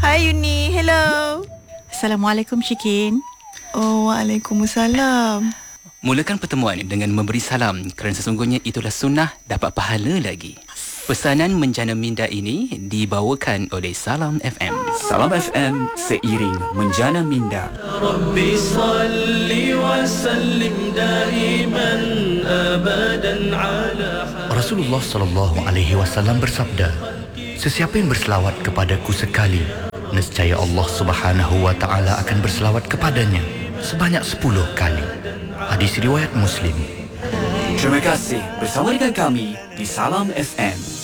Hai Yuni, hello. Assalamualaikum Syikin. Oh, waalaikumsalam. Mulakan pertemuan dengan memberi salam kerana sesungguhnya itulah sunnah, dapat pahala lagi. Pesanan menjana minda ini dibawakan oleh Salam FM. Salam FM, seiring menjana minda. Rabbi salli wa sallim daiman abadan ala. Rasulullah SAW bersabda, sesiapa yang berselawat kepadaku sekali, nescaya Allah Subhanahu wa taala akan berselawat kepadanya sebanyak 10 kali. Hadis riwayat Muslim. Terima kasih bersama dengan kami di Salam FM.